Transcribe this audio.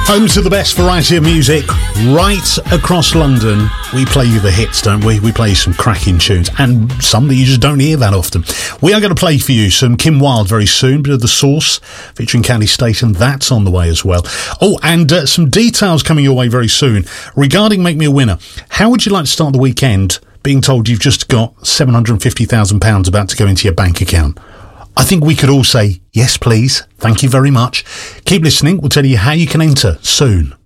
Home to the best variety of music right across London. We play you the hits, don't we? We play you some cracking tunes and some that you just don't hear that often. We are going to play for you some Kim Wilde very soon, bit of The Source featuring Candy Staton. That's on the way as well. Oh, and some details coming your way very soon regarding Make Me a Winner. How would you like to start the weekend being told you've just got £750,000 about to go into your bank account? I think we could all say, yes, please. Thank you very much. Keep listening. We'll tell you how you can enter soon.